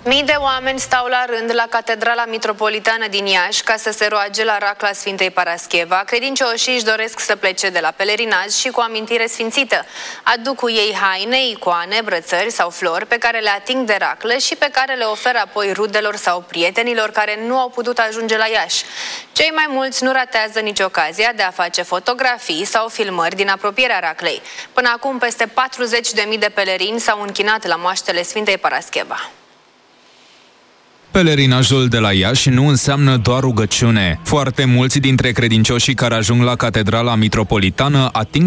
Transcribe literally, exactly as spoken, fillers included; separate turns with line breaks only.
Mii de oameni stau la rând la Catedrala Mitropolitană din Iași ca să se roage la racla Sfintei Parascheva. Credincioșii își doresc să plece de la pelerinaj și cu amintire sfințită. Aduc cu ei haine, icoane, brățări sau flori pe care le ating de raclă și pe care le oferă apoi rudelor sau prietenilor care nu au putut ajunge la Iași. Cei mai mulți nu ratează nici ocazia de a face fotografii sau filmări din apropierea raclei. Până acum, peste patruzeci de mii de pelerini s-au închinat la moaștele Sfintei Parascheva.
Pelerinajul de la Iași nu înseamnă doar rugăciune. Foarte mulți dintre credincioșii care ajung la Catedrala Mitropolitană ating